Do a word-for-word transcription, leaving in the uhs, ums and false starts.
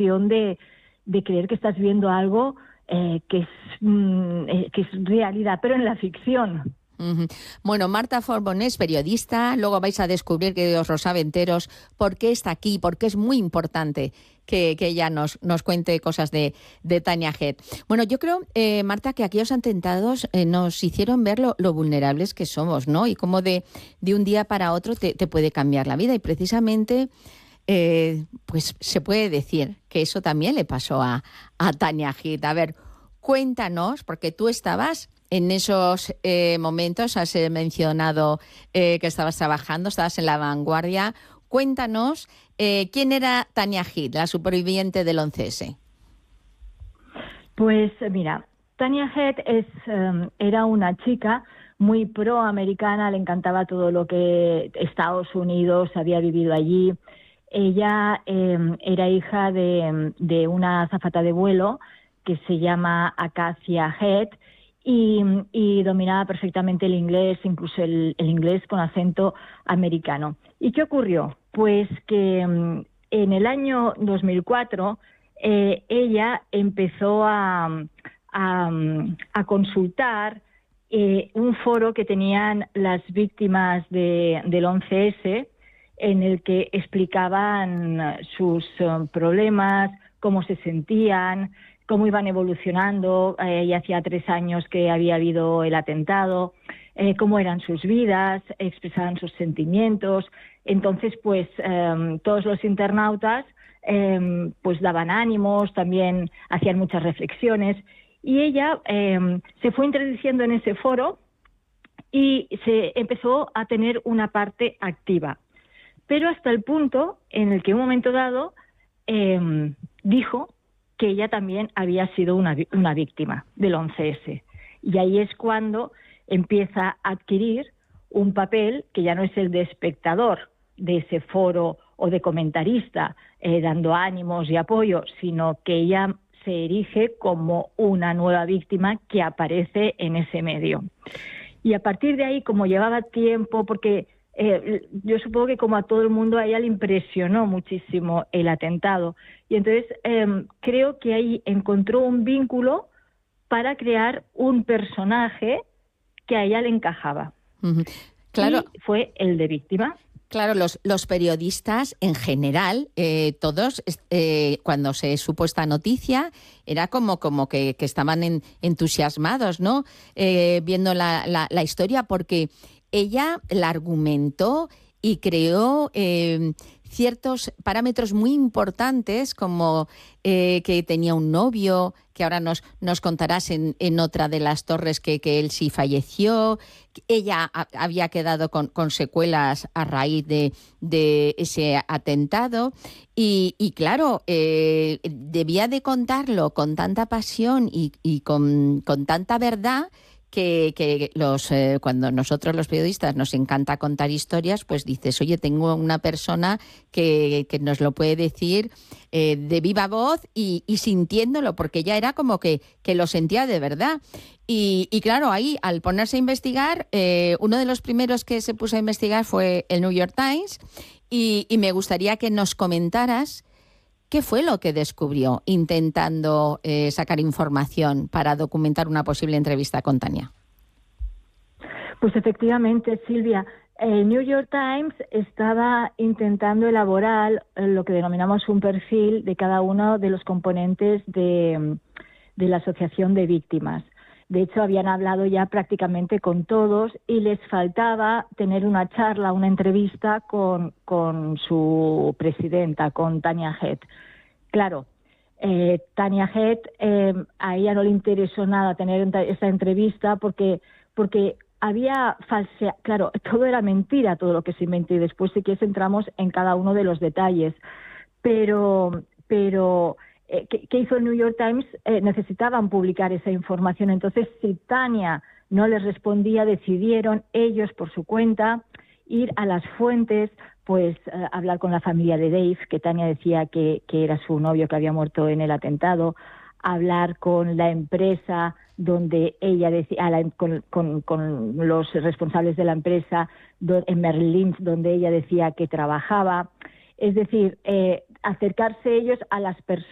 sensación de, de creer que estás viendo algo eh, que, es, mm, eh, que es realidad, pero en la ficción. Uh-huh. Bueno, Marta Forbon es periodista, luego vais a descubrir que os lo sabe enteros, por qué está aquí, porque es muy importante que, que ella nos, nos cuente cosas de, de Tania Head. Bueno, yo creo, eh, Marta, que aquellos atentados eh, nos hicieron ver lo, lo vulnerables que somos, ¿no? Y cómo de, de un día para otro te, te puede cambiar la vida. Y precisamente, eh, pues se puede decir que eso también le pasó a, a Tania Head. A ver, cuéntanos, porque tú estabas en esos eh, momentos, has eh, mencionado eh, que estabas trabajando, estabas en la vanguardia. Cuéntanos, eh, ¿quién era Tania Head, la superviviente del once ese? Pues mira, Tania Head es, um, era una chica muy proamericana, le encantaba todo lo que Estados Unidos, había vivido allí. Ella eh, era hija de, de una azafata de vuelo que se llama Acacia Head, Y, y dominaba perfectamente el inglés, incluso el, el inglés con acento americano. ¿Y qué ocurrió? Pues que um, en el año dos mil cuatro eh, ella empezó a, a, a consultar eh, un foro que tenían las víctimas de, del once ese, en el que explicaban sus um, problemas, cómo se sentían, cómo iban evolucionando, eh, ya hacía tres años que había habido el atentado, eh, cómo eran sus vidas, expresaban sus sentimientos. Entonces, pues eh, todos los internautas eh, pues daban ánimos, también hacían muchas reflexiones, y ella eh, se fue introduciendo en ese foro y se empezó a tener una parte activa, pero hasta el punto en el que en un momento dado eh, dijo que ella también había sido una, una víctima del once ese. Y ahí es cuando empieza a adquirir un papel que ya no es el de espectador de ese foro o de comentarista eh, dando ánimos y apoyo, sino que ella se erige como una nueva víctima que aparece en ese medio. Y a partir de ahí, como llevaba tiempo, porque Eh, yo supongo que como a todo el mundo a ella le impresionó muchísimo el atentado, y entonces eh, creo que ahí encontró un vínculo para crear un personaje que a ella le encajaba. Uh-huh. Claro. Y fue el de víctima. Claro, los, los periodistas en general, eh, todos, eh, cuando se supo esta noticia, era como, como que, que estaban en, entusiasmados, ¿no? Eh, viendo la, la, la historia, porque ella la argumentó y creó eh, ciertos parámetros muy importantes, como eh, que tenía un novio, que ahora nos, nos contarás en, en otra de las torres que, que él sí falleció. Ella a, había quedado con, con secuelas a raíz de, de ese atentado. Y, y claro, eh, debía de contarlo con tanta pasión y, y con, con tanta verdad, que, que los eh, cuando nosotros los periodistas nos encanta contar historias, pues dices, oye, tengo una persona que, que nos lo puede decir eh, de viva voz y, y sintiéndolo, porque ya era como que, que lo sentía de verdad. Y, y claro, ahí al ponerse a investigar, eh, uno de los primeros que se puso a investigar fue el New York Times, y, y me gustaría que nos comentaras ¿qué fue lo que descubrió intentando eh, sacar información para documentar una posible entrevista con Tania? Pues efectivamente, Silvia, el New York Times estaba intentando elaborar lo que denominamos un perfil de cada uno de los componentes de, de la Asociación de Víctimas. De hecho, habían hablado ya prácticamente con todos y les faltaba tener una charla, una entrevista con, con su presidenta, con Tania Head. Claro, eh, Tania Head, eh, a ella no le interesó nada tener esta entrevista porque, porque había falsea, claro, todo era mentira, todo lo que se inventó, y después si quieres entramos en cada uno de los detalles. Pero, pero eh, ¿qué, ¿qué hizo el New York Times? Eh, necesitaban publicar esa información. Entonces, si Tania no les respondía, decidieron ellos por su cuenta ir a las fuentes, pues eh, hablar con la familia de Dave, que Tania decía que, que era su novio que había muerto en el atentado, hablar con la empresa donde ella decía, la, con, con, con los responsables de la empresa do, en Merrill Lynch, donde ella decía que trabajaba. Es decir, eh, acercarse ellos a las